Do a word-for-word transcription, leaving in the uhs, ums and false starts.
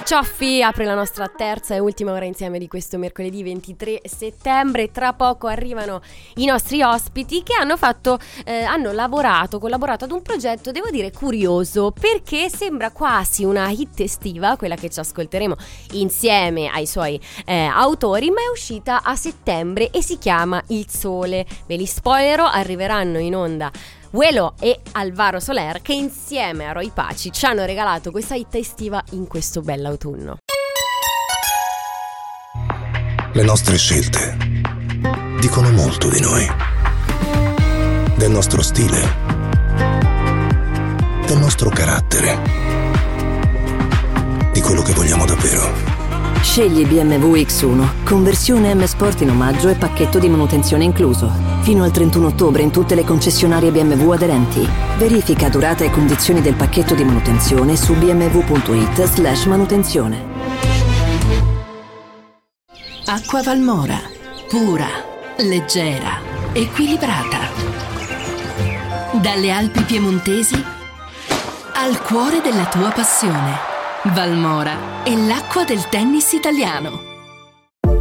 Cioffi apre la nostra terza e ultima ora insieme di questo mercoledì ventitré settembre. Tra poco arrivano i nostri ospiti che hanno fatto, eh, hanno lavorato, collaborato ad un progetto, devo dire, curioso, perché sembra quasi una hit estiva, quella che ci ascolteremo insieme ai suoi eh, autori, ma è uscita a settembre e si chiama Il Sole. Ve li spoilerò, arriveranno in onda Uelo e Alvaro Soler, che insieme a Roy Paci ci hanno regalato questa hit estiva in questo bell'autunno. Le nostre scelte dicono molto di noi, del nostro stile, del nostro carattere, di quello che vogliamo davvero. Scegli B M W X uno, conversione M Sport in omaggio e pacchetto di manutenzione incluso. Fino al trentuno ottobre in tutte le concessionarie B M W aderenti. Verifica durata e condizioni del pacchetto di manutenzione su bmw.it slash manutenzione. Acqua Valmora. Pura, leggera, equilibrata. Dalle Alpi piemontesi al cuore della tua passione. Valmora è l'acqua del tennis italiano.